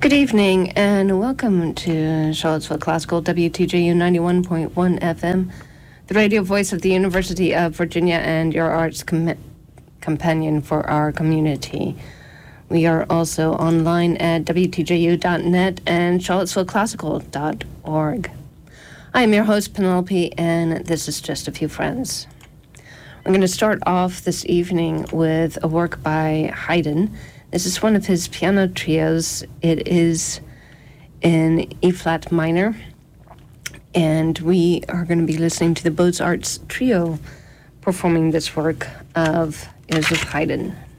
Good evening and welcome to Charlottesville Classical, WTJU 91.1 FM, the radio voice of the University of Virginia and your arts companion for our community. We are also online at WTJU.net and CharlottesvilleClassical.org. I am your host, Penelope, and this is Just a Few Friends. I'm going to start off this evening with a work by Haydn. This is one of his piano trios. It is in E-flat minor, and we are going to be listening to the Beaux-Arts Trio performing this work of Joseph Haydn.